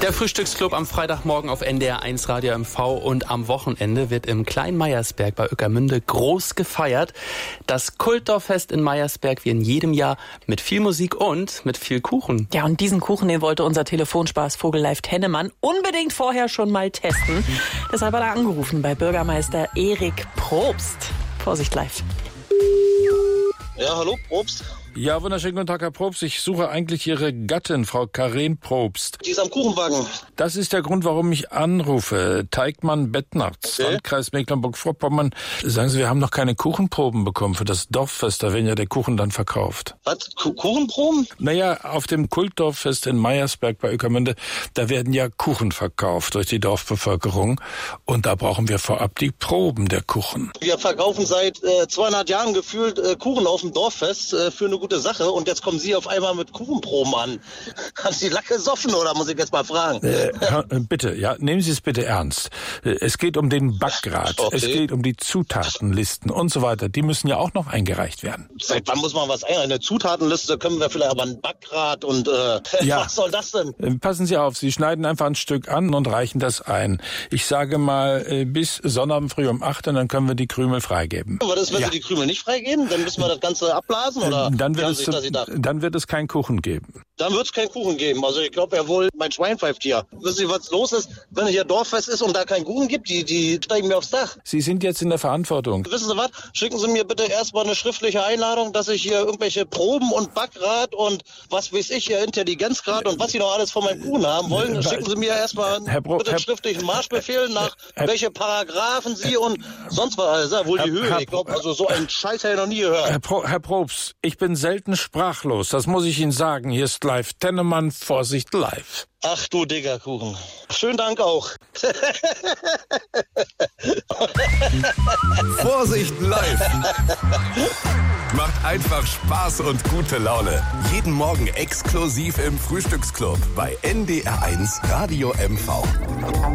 Der Frühstücksclub am Freitagmorgen auf NDR 1 Radio MV und am Wochenende wird im kleinen Meyersberg bei Ueckermünde groß gefeiert. Das Kultdorffest in Meyersberg wie in jedem Jahr mit viel Musik und mit viel Kuchen. Ja, und diesen Kuchen, den wollte unser Telefonspaß Vogelleif Tennemann unbedingt vorher schon mal testen. Deshalb hat er angerufen bei Bürgermeister Erik Probst. Vorsicht live. Ja, hallo, Probst. Ja, wunderschönen guten Tag, Herr Probst. Ich suche eigentlich Ihre Gattin, Frau Karin Probst. Die ist am Kuchenbacken. Das ist der Grund, warum ich anrufe. Teigmann-Bettnarz, Okay. Landkreis Mecklenburg-Vorpommern. Sagen Sie, wir haben noch keine Kuchenproben bekommen für das Dorffest. Da werden ja der Kuchen dann verkauft. Was? Kuchenproben? Naja, auf dem Kultdorffest in Meyersberg bei Ueckermünde, da werden ja Kuchen verkauft durch die Dorfbevölkerung. Und da brauchen wir vorab die Proben der Kuchen. Wir verkaufen seit 200 Jahren gefühlt Kuchen auf dem Dorffest für eine gute Sache. Und jetzt kommen Sie auf einmal mit Kuchenproben an. Haben Sie Lack gesoffen oder muss ich jetzt mal fragen? Bitte, ja, nehmen Sie es bitte ernst. Es geht um den Backgrad, Okay. es geht um die Zutatenlisten und so weiter. Die müssen ja auch noch eingereicht werden. Seit wann muss man was ein? Eine Zutatenliste können wir vielleicht, aber ein Backrad und Ja. was soll das denn? Passen Sie auf, Sie schneiden einfach ein Stück an und reichen das ein. Ich sage mal bis Sonnabend früh um 8 und dann können wir die Krümel freigeben. Aber das, wenn Ja. Sie die Krümel nicht freigeben, dann müssen wir das Ganze abblasen oder? Dann wie haben Sie sich das gedacht? wird es keinen Kuchen geben. Dann wird es keinen Kuchen geben. Also ich glaube ja wohl, mein Schwein pfeift hier. Wissen Sie, was los ist? Wenn hier Dorffest ist und da keinen Kuchen gibt, die steigen mir aufs Dach. Sie sind jetzt in der Verantwortung. Wissen Sie was? Schicken Sie mir bitte erstmal eine schriftliche Einladung, dass ich hier irgendwelche Proben und Backrad und was weiß ich hier, Intelligenzgrad und was Sie noch alles von meinem Kuchen haben wollen. Schicken Sie mir erstmal bitte einen schriftlichen Marschbefehl nach welche Paragraphen Sie und sonst was alles. Ja, wohl die Höhe. Ich glaube, also so einen Scheiß habe ich noch nie gehört. Herr Probst, ich bin selten sprachlos. Das muss ich Ihnen sagen. Hier ist live Tennemann, Vorsicht live. Ach du dicker Kuchen. Schönen Dank auch. Vorsicht live! Macht einfach Spaß und gute Laune. Jeden Morgen exklusiv im Frühstücksclub bei NDR 1 Radio MV.